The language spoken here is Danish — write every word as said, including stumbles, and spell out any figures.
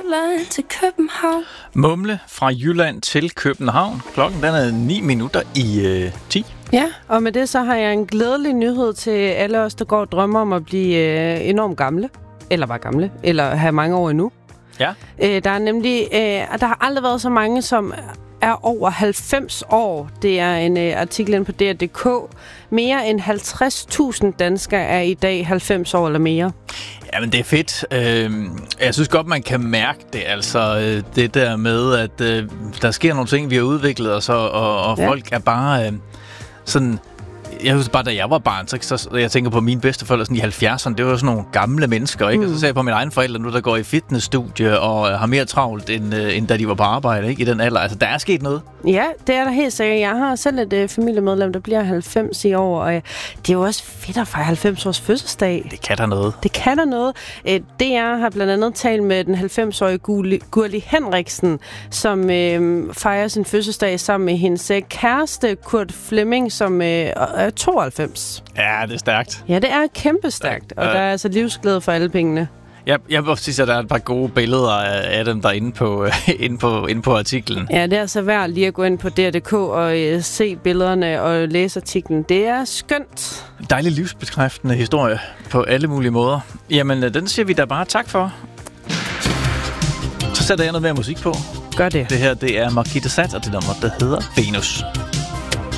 Jylland til København. Mumle fra Jylland til København. Klokken den er ni minutter i øh, ti. Ja, og med det så har jeg en glædelig nyhed til alle os, der går og drømmer om at blive øh, enormt gamle. Eller bare gamle. Eller have mange år endnu. Ja. Øh, der er nemlig... Øh, der har aldrig været så mange, som er over halvfems år. Det er en øh, artikel inde på D R punktum d k. Mere end halvtreds tusind danskere er i dag halvfems år eller mere. Jamen, det er fedt. Øh, jeg synes godt, man kan mærke det. Altså, øh, det der med, at øh, der sker nogle ting, vi har udviklet os, og, og, og ja. folk er bare øh, sådan... Jeg husker bare, da jeg var barn, så, så jeg tænker på mine bedsteforældre sådan i halvfjerdserne, det var sådan nogle gamle mennesker, ikke? Mm. Og så ser jeg på mine egne forældre nu, der går i fitnessstudie og har mere travlt, end, øh, end da de var på arbejde, ikke? I den alder. Altså, der er sket noget. Ja, det er der helt sikkert. Jeg har selv et øh, familiemedlem, der bliver halvfems i år, og øh, det er jo også fedt at fejre halvfems års fødselsdag. Det kan der noget. Det kan der noget. Øh, D R har blandt andet talt med den halvfems-årige Gurli, Gurli Henriksen, som øh, fejrer sin fødselsdag sammen med hendes øh, kæreste, Kurt Flemming, som øh, er tooghalvfems. Ja, det er stærkt. Ja, det er kæmpe stærkt, og ja. der er altså livsglæde for alle pengene. Jeg, jeg vil sige, at der er et par gode billeder af dem, der er inde på, inde på, inde på artiklen. Ja, det er altså værd lige at gå ind på D R punktum d k og øh, se billederne og læse artiklen. Det er skønt. Dejlig livsbekræftende historie på alle mulige måder. Jamen, den siger vi da bare tak for. Så sætter jeg noget mere musik på. Gør det. Det her, det er Marquis de Sade, og det nummer, der hedder Venus.